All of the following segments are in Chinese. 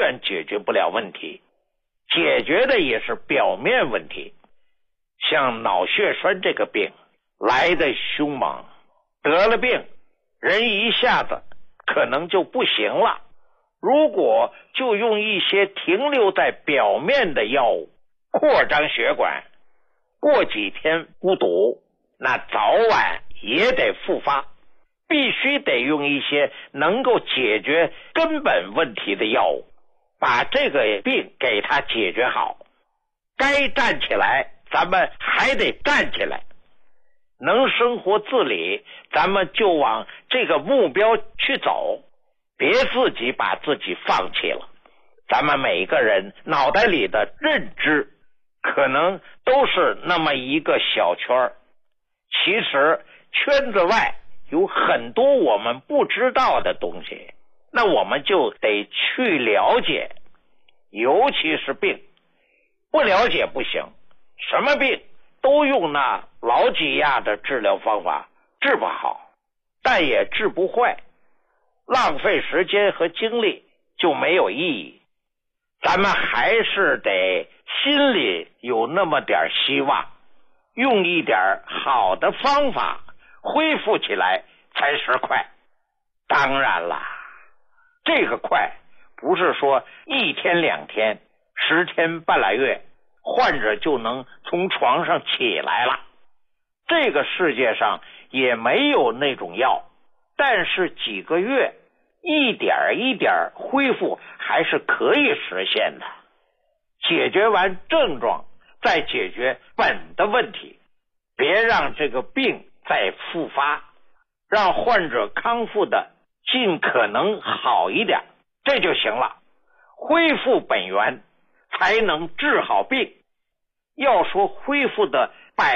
远解决不了问题，解决的也是表面问题。像脑血栓这个病来得凶猛，得了病人一下子可能就不行了，如果就用一些停留在表面的药物扩张血管，过几天不堵，那早晚也得复发。必须得用一些能够解决根本问题的药物，把这个病给它解决好。该站起来咱们还得站起来，能生活自理咱们就往这个目标去走，别自己把自己放弃了。咱们每个人脑袋里的认知可能都是那么一个小圈，其实圈子外有很多我们不知道的东西，那我们就得去了解，尤其是病，不了解不行，什么病都用那老几样的治疗方法治不好，但也治不坏，浪费时间和精力就没有意义。咱们还是得心里有那么点希望，用一点好的方法恢复起来才是快。当然了，这个快不是说一天两天10天半来月患者就能从床上起来了，这个世界上也没有那种药，但是几个月一点一点恢复还是可以实现的。解决完症状再解决本的问题，别让这个病再复发，让患者康复的尽可能好一点，这就行了。恢复本源才能治好病。要说恢复的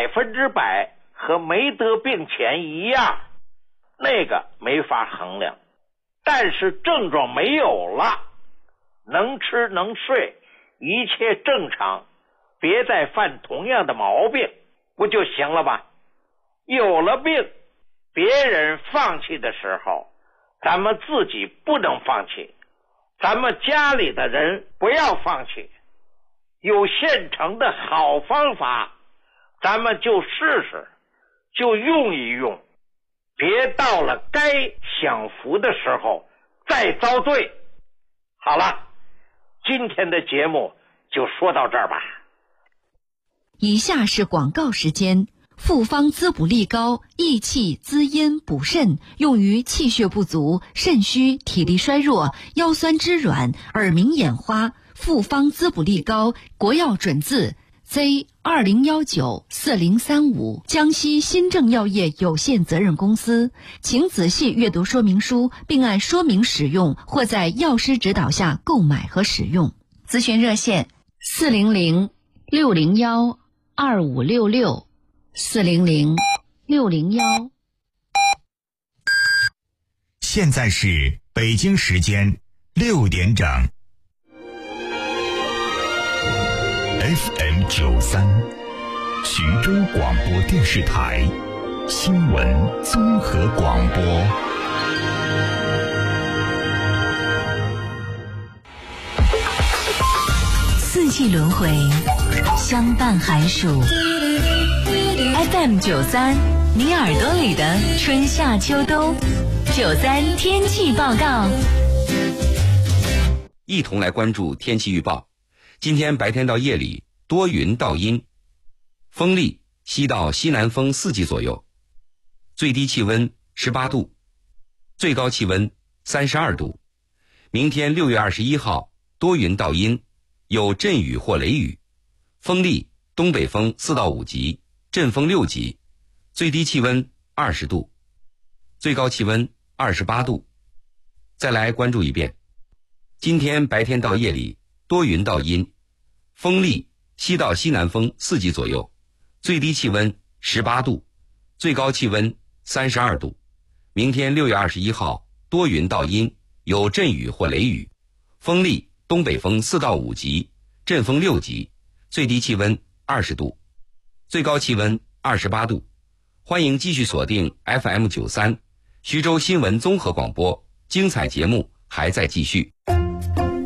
100%和没得病前一样，那个没法衡量，但是症状没有了，能吃能睡，一切正常，别再犯同样的毛病，不就行了吧？有了病，别人放弃的时候，咱们自己不能放弃，咱们家里的人不要放弃。有现成的好方法，咱们就试试，就用一用，别到了该享福的时候再遭罪。好了，今天的节目就说到这儿吧。 以下是广告时间。复方滋补力高，益气滋阴补肾，用于气血不足、肾虚、体力衰弱、腰酸肢软、耳鸣眼花。复方滋补力高，国药准字 Z20194035，江西新正药业有限责任公司。请仔细阅读说明书，并按说明使用，或在药师指导下购买和使用。咨询热线400-601-2566，400-601。 现在是北京时间6点整。FM93，徐州广播电视台新闻综合广播。 四季轮回，相伴寒暑。FM93，你耳朵里的春夏秋冬。93天气报告。 一同来关注天气预报。今天白天到夜里多云到阴，风力西到西南风4级左右，最低气温18度，最高气温32度。明天6月21号多云到阴，有阵雨或雷雨，风力东北风4到5级，阵风6级，最低气温20度，最高气温28度。再来关注一遍，今天白天到夜里多云到阴，风力西到西南风4级左右，最低气温18度，最高气温32度。明天6月21号多云到阴，有阵雨或雷雨，风力东北风4到5级，阵风6级，最低气温20度，最高气温28度。欢迎继续锁定 FM93 徐州新闻综合广播，精彩节目还在继续。